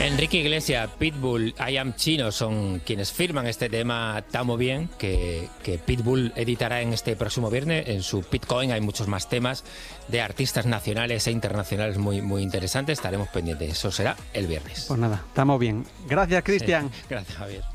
Enrique Iglesias, Pitbull, I Am Chino son quienes firman este tema Tamo Bien, que Pitbull editará en este próximo viernes. En su Pitcoin hay muchos más temas de artistas nacionales e internacionales muy interesantes. Estaremos pendientes. Eso será el viernes. Pues nada, estamos bien. Gracias, Cristian. Sí, gracias, Javier.